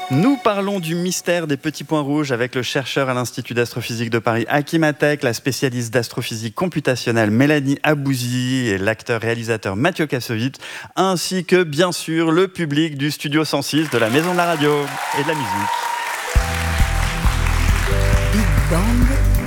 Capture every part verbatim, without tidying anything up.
Nous parlons du mystère des petits points rouges avec le chercheur à l'Institut d'astrophysique de Paris Hakim Ateck, la spécialiste d'astrophysique computationnelle Mélanie Abouzi et l'acteur-réalisateur Mathieu Kassovitz, ainsi que bien sûr le public du Studio cent six de la Maison de la Radio et de la musique. Big Bang,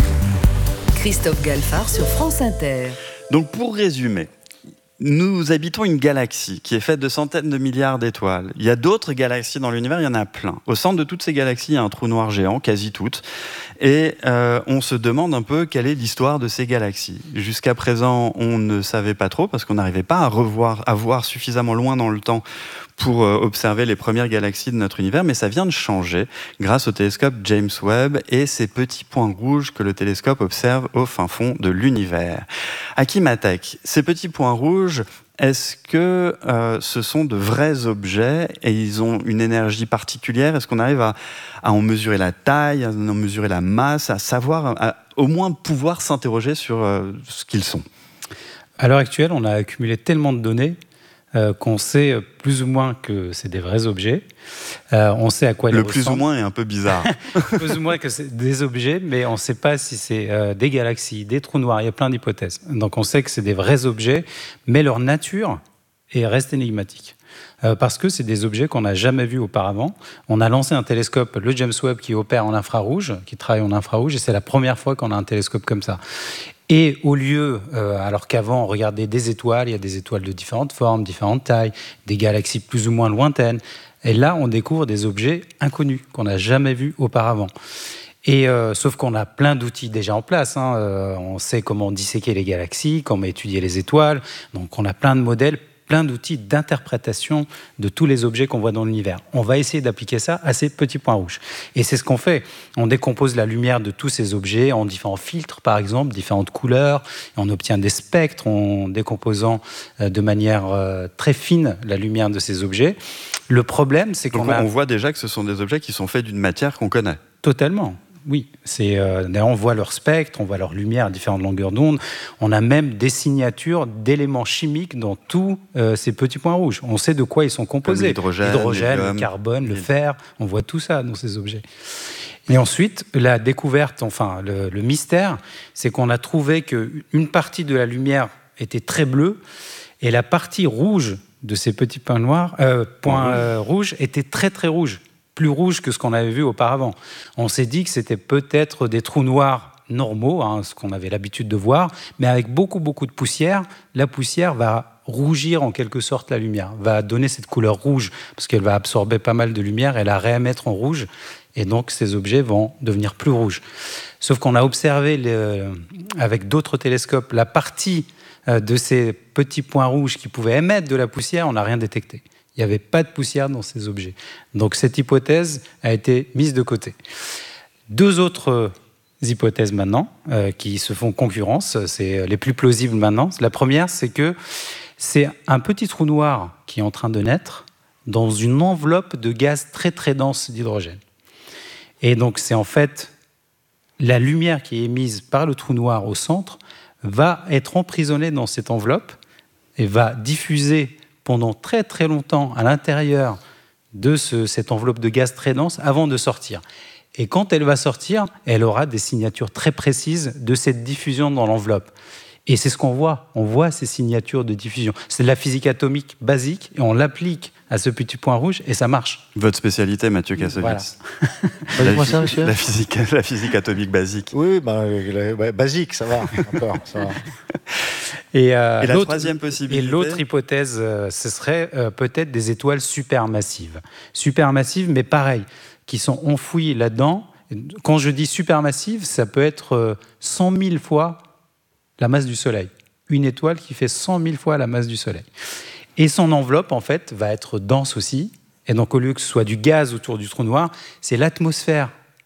Christophe Galfard sur France Inter. Donc pour résumer, nous habitons une galaxie qui est faite de centaines de milliards d'étoiles. Il y a d'autres galaxies dans l'univers, il y en a plein. Au centre de toutes ces galaxies, il y a un trou noir géant, quasi toutes. Et euh, on se demande un peu quelle est l'histoire de ces galaxies. Jusqu'à présent, on ne savait pas trop parce qu'on n'arrivait pas à revoir, à voir suffisamment loin dans le temps pour euh, observer les premières galaxies de notre univers, mais ça vient de changer grâce au télescope James Webb et ces petits points rouges que le télescope observe au fin fond de l'univers. Hakim Ateck, ces petits points rouges, est-ce que euh, ce sont de vrais objets et ils ont une énergie particulière ? Est-ce qu'on arrive à, à en mesurer la taille, à en mesurer la masse, à savoir, à, au moins pouvoir s'interroger sur euh, ce qu'ils sont ? À l'heure actuelle, on a accumulé tellement de données euh, qu'on sait plus ou moins que c'est des vrais objets. Euh, on sait à quoi ils Le ressemblent. plus ou moins est un peu bizarre. Plus ou moins que c'est des objets, mais on ne sait pas si c'est euh, des galaxies, des trous noirs. Il y a plein d'hypothèses. Donc on sait que c'est des vrais objets, mais leur nature est, reste énigmatique. Euh, parce que c'est des objets qu'on n'a jamais vus auparavant. On a lancé un télescope, le James Webb, qui opère en infrarouge, qui travaille en infrarouge, et c'est la première fois qu'on a un télescope comme ça. Et au lieu, euh, alors qu'avant on regardait des étoiles, il y a des étoiles de différentes formes, différentes tailles, des galaxies plus ou moins lointaines, et là on découvre des objets inconnus qu'on n'a jamais vus auparavant. Et euh, sauf qu'on a plein d'outils déjà en place, hein. euh, on sait comment disséquer les galaxies, comment étudier les étoiles, donc on a plein de modèles, plein d'outils d'interprétation de tous les objets qu'on voit dans l'univers. On va essayer d'appliquer ça à ces petits points rouges. Et c'est ce qu'on fait. On décompose la lumière de tous ces objets en différents filtres, par exemple, différentes couleurs. Et on obtient des spectres en décomposant de manière très fine la lumière de ces objets. Le problème, c'est qu'on Donc a... on voit déjà que ce sont des objets qui sont faits d'une matière qu'on connaît. Totalement. Oui, c'est, euh, d'ailleurs on voit leur spectre, on voit leur lumière à différentes longueurs d'onde. On a même des signatures d'éléments chimiques dans tous euh, ces petits points rouges. On sait de quoi ils sont composés. Comme l'hydrogène, l'hydrogène, l'hélium, le carbone, le fer, on voit tout ça dans ces objets. Et ensuite, la découverte, enfin le, le mystère, c'est qu'on a trouvé qu'une partie de la lumière était très bleue et la partie rouge de ces petits points noirs, euh, points euh, rouges était très très rouge. Plus rouge que ce qu'on avait vu auparavant. On s'est dit que c'était peut-être des trous noirs normaux, hein, ce qu'on avait l'habitude de voir, mais avec beaucoup, beaucoup de poussière. La poussière va rougir en quelque sorte la lumière, va donner cette couleur rouge, parce qu'elle va absorber pas mal de lumière et la réémettre en rouge, et donc ces objets vont devenir plus rouges. Sauf qu'on a observé le, avec d'autres télescopes la partie de ces petits points rouges qui pouvaient émettre de la poussière, on n'a rien détecté. Il n'y avait pas de poussière dans ces objets. Donc cette hypothèse a été mise de côté. Deux autres hypothèses maintenant euh, qui se font concurrence, c'est les plus plausibles maintenant. La première, c'est que c'est un petit trou noir qui est en train de naître dans une enveloppe de gaz très très dense d'hydrogène. Et donc c'est en fait la lumière qui est émise par le trou noir au centre va être emprisonnée dans cette enveloppe et va diffuser pendant très très longtemps à l'intérieur de ce, cette enveloppe de gaz très dense avant de sortir. Et quand elle va sortir, elle aura des signatures très précises de cette diffusion dans l'enveloppe. Et c'est ce qu'on voit. On voit ces signatures de diffusion. C'est de la physique atomique basique et on l'applique à ce petit point rouge et ça marche. Votre spécialité, Mathieu Kassovitz. Voilà. la, ça, la, physique, la physique atomique basique. Oui, bah, bah, basique, ça va. Encore, ça va. Et, euh, et la l'autre, troisième possibilité. Et l'autre hypothèse, euh, ce serait euh, peut-être des étoiles supermassives. Supermassives, mais pareil, qui sont enfouies là-dedans. Quand je dis supermassive, ça peut être euh, cent mille fois la masse du Soleil. Une étoile qui fait cent mille fois la masse du Soleil. Et son enveloppe, en fait, va être dense aussi. Et donc, au lieu que ce soit du gaz autour du trou noir, c'est l'atmosphère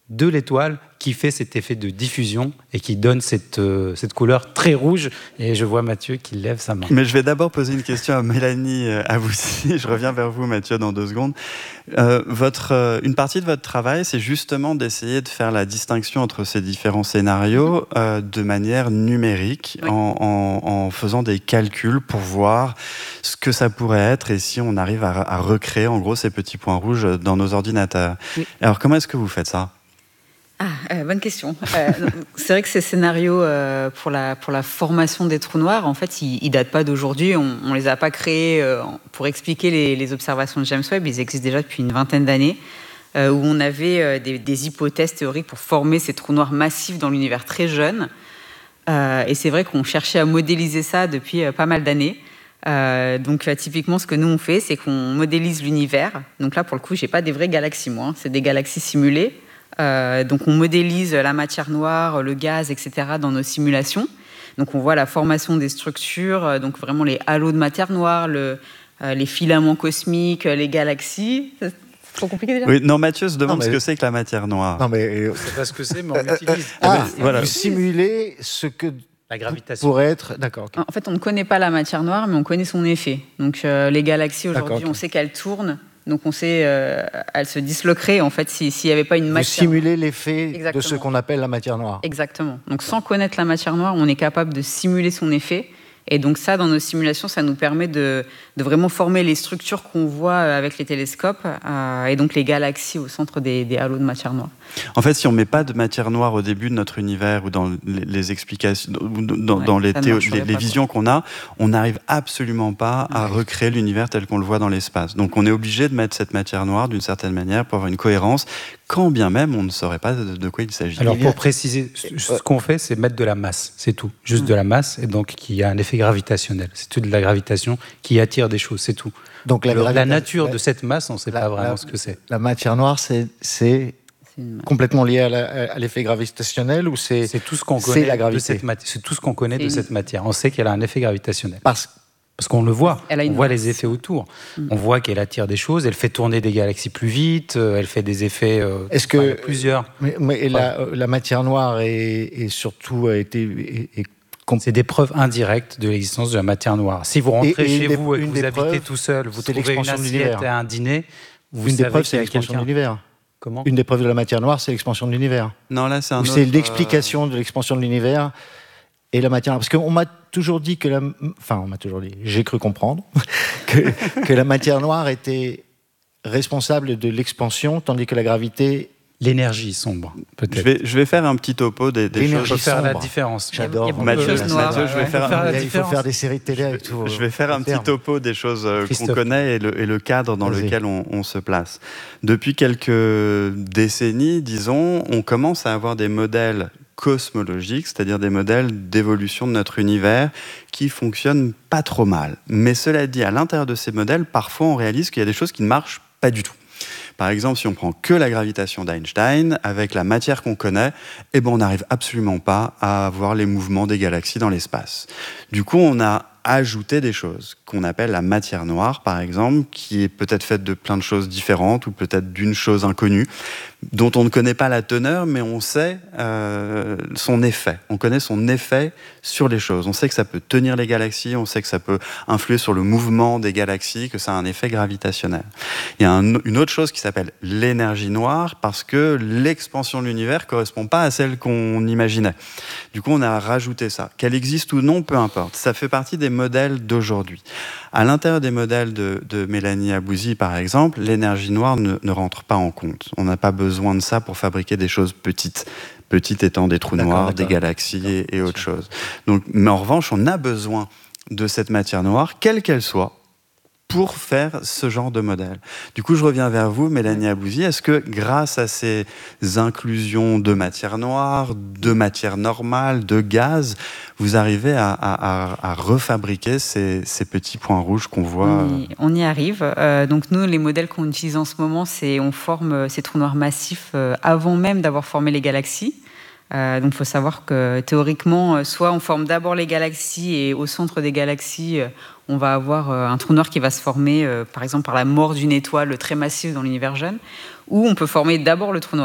de l'étoile qui fait cet effet de diffusion et qui donne cette, euh, cette couleur très rouge. Et je vois Mathieu qui lève sa main. Mais je vais d'abord poser une question à Mélanie Aboussi. Je reviens vers vous, Mathieu, dans deux secondes. Euh, votre, euh, une partie de votre travail, c'est justement d'essayer de faire la distinction entre ces différents scénarios euh, de manière numérique, oui. en, en, en faisant des calculs pour voir ce que ça pourrait être et si on arrive à, à recréer, en gros, ces petits points rouges dans nos ordinateurs. Oui. Alors, comment est-ce que vous faites ça ? Ah, euh, bonne question. Euh, c'est vrai que ces scénarios euh, pour, la, pour la formation des trous noirs, en fait, ils ne datent pas d'aujourd'hui. On ne les a pas créés euh, pour expliquer les, les observations de James Webb. Ils existent déjà depuis une vingtaine d'années, euh, où on avait euh, des, des hypothèses théoriques pour former ces trous noirs massifs dans l'univers très jeune. Euh, et c'est vrai qu'on cherchait à modéliser ça depuis euh, pas mal d'années. Euh, donc euh, typiquement, ce que nous on fait, c'est qu'on modélise l'univers. Donc là, pour le coup, j'ai pas des vraies galaxies, moi. Hein. C'est des galaxies simulées. Euh, donc on modélise la matière noire, le gaz, et cetera dans nos simulations. Donc on voit la formation des structures, donc vraiment les halos de matière noire, le, euh, les filaments cosmiques, les galaxies. C'est trop compliqué déjà ? Oui, non, Mathieu se demande non, mais... ce que c'est que la matière noire. Non, mais... C'est pas ce que c'est, mais on l'utilise. Ah, mais, voilà. Vous simulez ce que... La gravitation. Pourrait être... D'accord. Okay. En fait, on ne connaît pas la matière noire, mais on connaît son effet. Donc euh, les galaxies, aujourd'hui, okay. on sait qu'elles tournent. Donc on sait, euh, elle se disloquerait en fait s'il n'y avait pas une matière. Vous simulez l'effet Exactement. de ce qu'on appelle la matière noire. Exactement. Donc sans connaître la matière noire, on est capable de simuler son effet. Et donc ça, dans nos simulations, ça nous permet de, de vraiment former les structures qu'on voit avec les télescopes euh, et donc les galaxies au centre des, des halos de matière noire. En fait, si on ne met pas de matière noire au début de notre univers ou dans les, les explications, dans, ouais, dans les, théo- les, les visions qu'on a, on n'arrive absolument pas à ouais. recréer l'univers tel qu'on le voit dans l'espace. Donc on est obligé de mettre cette matière noire d'une certaine manière pour avoir une cohérence, quand bien même on ne saurait pas de, de quoi il s'agit. Alors pour préciser, ce qu'on fait, c'est mettre de la masse, c'est tout. Juste mmh. de la masse, et donc qui a un effet gravitationnel. C'est tout de la gravitation qui attire des choses, c'est tout. Donc la, gravita- la nature la, de cette masse, on ne sait la, pas vraiment la, ce que c'est. La matière noire, c'est, c'est, c'est complètement lié à, la, à l'effet gravitationnel ou c'est, c'est tout ce qu'on connaît la gravité. de cette matière. C'est tout ce qu'on connaît c'est de une... cette matière. On sait qu'elle a un effet gravitationnel. Parce Parce qu'on le voit, on voit les effets autour. Mmh. On voit qu'elle attire des choses, elle fait tourner des galaxies plus vite, elle fait des effets. Euh, Est-ce que enfin, plusieurs. Mais, mais ouais. la, la matière noire est, est surtout a été. Est, est comp... C'est des preuves indirectes de l'existence de la matière noire. Si vous rentrez et, et chez des, vous et que vous habitez preuves, tout seul, vous trouvez une assiette à un dîner, vous une savez des preuves, qu'il c'est y a l'expansion quelqu'un. de l'univers. Comment ? Une des preuves de la matière noire, c'est l'expansion de l'univers. Non, là, c'est un Ou autre. C'est l'explication de l'expansion de l'univers. Et la matière noire. Parce qu'on m'a toujours dit que la. Enfin, on m'a toujours dit, j'ai cru comprendre, que, que la matière noire était responsable de l'expansion, tandis que la gravité. L'énergie sombre, peut-être. Je vais, je vais faire un petit topo des, des L'énergie choses. Il faut faire la différence. J'adore. Mathieu, Mathieu, je vais faire, faire il faut faire des séries de télé avec tout. Je vais faire un petit topo des choses Christophe. qu'on connaît et le, et le cadre dans Vas-y. lequel on, on se place. Depuis quelques décennies, disons, on commence à avoir des modèles cosmologiques, c'est-à-dire des modèles d'évolution de notre univers qui fonctionnent pas trop mal. Mais cela dit, à l'intérieur de ces modèles, parfois on réalise qu'il y a des choses qui ne marchent pas du tout. Par exemple, si on prend que la gravitation d'Einstein, avec la matière qu'on connaît, eh ben on n'arrive absolument pas à avoir les mouvements des galaxies dans l'espace. Du coup, on a ajouté des choses qu'on appelle la matière noire, par exemple, qui est peut-être faite de plein de choses différentes ou peut-être d'une chose inconnue, dont on ne connaît pas la teneur, mais on sait euh, son effet. On connaît son effet sur les choses. On sait que ça peut tenir les galaxies, on sait que ça peut influer sur le mouvement des galaxies, que ça a un effet gravitationnel. Il y a un, une autre chose qui s'appelle l'énergie noire, parce que l'expansion de l'univers ne correspond pas à celle qu'on imaginait. Du coup, on a rajouté ça. Qu'elle existe ou non, peu importe. Ça fait partie des modèles d'aujourd'hui. À l'intérieur des modèles de, de Mélanie Aboussi, par exemple, l'énergie noire ne, ne rentre pas en compte. On n'a pas besoin de ça pour fabriquer des choses petites. Petites étant des trous d'accord, noirs, d'accord. des galaxies et, et autre chose. Donc, mais en revanche, on a besoin de cette matière noire, quelle qu'elle soit, pour faire ce genre de modèle. Du coup, je reviens vers vous, Mélanie Aboussi. Est-ce que grâce à ces inclusions de matière noire, de matière normale, de gaz, vous arrivez à, à, à refabriquer ces, ces petits points rouges qu'on voit? On y, on y arrive. Euh, donc nous, les modèles qu'on utilise en ce moment, c'est on forme ces trous noirs massifs euh, avant même d'avoir formé les galaxies. Euh, donc il faut savoir que théoriquement, soit on forme d'abord les galaxies et au centre des galaxies, on va avoir un trou noir qui va se former, euh, par exemple par la mort d'une étoile très massive dans l'univers jeune, ou on peut former d'abord le trou noir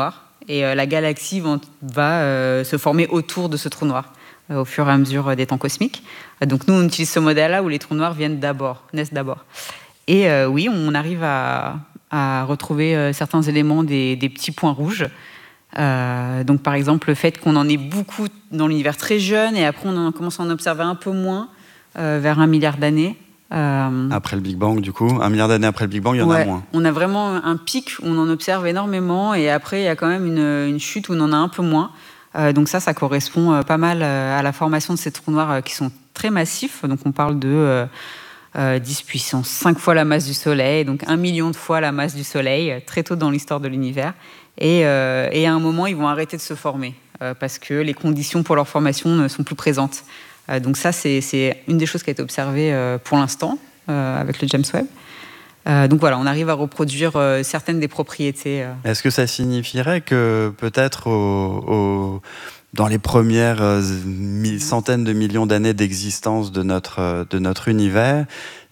Et euh, la galaxie va, va euh, se former autour de ce trou noir euh, au fur et à mesure des temps cosmiques. Euh, donc nous, on utilise ce modèle-là où les trous noirs viennent d'abord, naissent d'abord. Et euh, oui, on arrive à, à retrouver euh, certains éléments des, des petits points rouges. Euh, donc par exemple, le fait qu'on en ait beaucoup dans l'univers très jeune, et après on en commence à en observer un peu moins euh, vers un milliard d'années. Euh, après le Big Bang, du coup, un milliard d'années après le BigAng, il y en ouais, a moins. On a vraiment un pic où on en observe énormément, et après il y a quand même une, une chute où on en a un peu moins. Euh, donc ça, ça correspond euh, pas mal euh, à la formation de ces trous noirs euh, qui sont très massifs. Donc on parle de euh, euh, dix puissance cinq fois la masse du Soleil, donc un million de fois la masse du Soleil, euh, très tôt dans l'histoire de l'univers. Et, euh, et à un moment, ils vont arrêter de se former euh, parce que les conditions pour leur formation ne sont plus présentes. Euh, donc ça, c'est, c'est une des choses qui a été observée euh, pour l'instant euh, avec le James Webb. Euh, donc voilà, on arrive à reproduire euh, certaines des propriétés. Euh. Est-ce que ça signifierait que peut-être au, au, dans les premières euh, centaines de millions d'années d'existence de notre, de notre univers,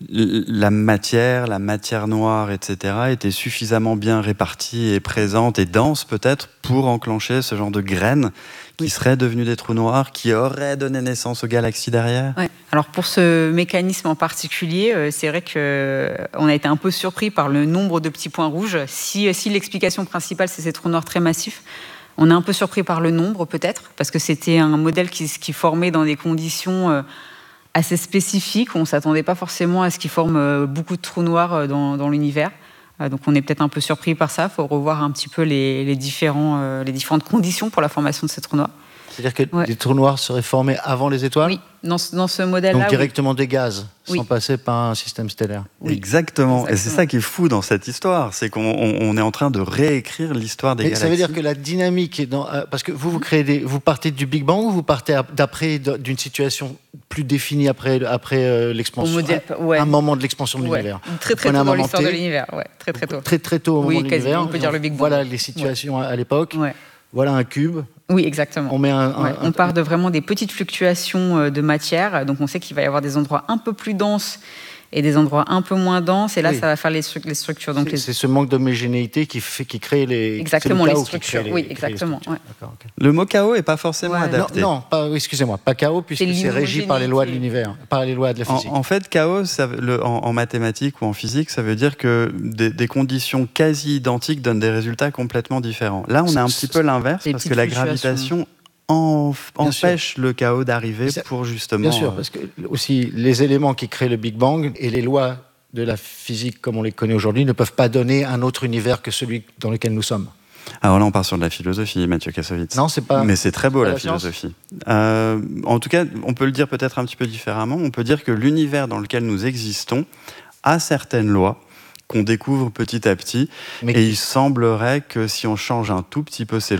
la matière, la matière noire, et cetera, était suffisamment bien répartie et présente et dense peut-être pour enclencher ce genre de graines qui oui. seraient devenues des trous noirs, qui auraient donné naissance aux galaxies derrière? Ouais. Alors pour ce mécanisme en particulier, euh, c'est vrai qu'on a été un peu surpris par le nombre de petits points rouges. Si, si l'explication principale, c'est ces trous noirs très massifs, on est un peu surpris par le nombre peut-être, parce que c'était un modèle qui, qui formait dans des conditions... Euh, assez spécifique, où on ne s'attendait pas forcément à ce qu'ils forment beaucoup de trous noirs dans, dans l'univers. Donc on est peut-être un peu surpris par ça. Il faut revoir un petit peu les, les, différents, les différentes conditions pour la formation de ces trous noirs. C'est-à-dire que ouais. les trous noirs seraient formés avant les étoiles? Oui, dans, dans ce modèle-là. Donc directement oui. des gaz, oui. sans passer par un système stellaire. Oui. Exactement. Exactement. Et c'est ça qui est fou dans cette histoire, c'est qu'on on est en train de réécrire l'histoire des Et galaxies. Ça veut dire que la dynamique est dans... Euh, parce que vous, vous, créez des, vous partez du Big Bang ou vous partez d'après d'une situation plus définie après, après euh, l'expansion, modèle, ouais. un moment de l'expansion de ouais. l'univers? Très très tôt dans l'histoire de l'univers. Ouais. Très très tôt. Très très tôt au oui, moment de l'univers. On peut dire le Big Bang. Voilà les situations ouais. à l'époque. Ouais. Voilà un cube. Oui, exactement. On, met un, un, ouais, un, on part de vraiment des petites fluctuations de matière. Donc on sait qu'il va y avoir des endroits un peu plus denses et des endroits un peu moins denses. Et là, oui. ça va faire les, les structures. Donc c'est, les... c'est ce manque d'homogénéité qui, fait, qui crée les... Exactement, les structures. Les, oui, exactement. Les structures. Ouais. Okay. Le mot chaos n'est pas forcément ouais. adapté. Non, non pas, excusez-moi, pas chaos, puisque c'est, c'est régi par les lois de l'univers, par les lois de la physique. En, en fait, chaos, ça, le, en, en mathématiques ou en physique, ça veut dire que des, des conditions quasi identiques donnent des résultats complètement différents. Là, on c'est, a un petit peu l'inverse, parce que la gravitation... En, empêche sûr. le chaos d'arriver ça, pour justement... Bien sûr, parce que aussi les éléments qui créent le Big Bang et les lois de la physique comme on les connaît aujourd'hui ne peuvent pas donner un autre univers que celui dans lequel nous sommes. Alors là, on part sur de la philosophie, Mathieu Kassovitz. Non, c'est pas... Mais c'est très beau, la, la philosophie. Euh, en tout cas, on peut le dire peut-être un petit peu différemment. On peut dire que l'univers dans lequel nous existons a certaines lois qu'on découvre petit à petit. Mais et il semblerait que si on change un tout petit peu ces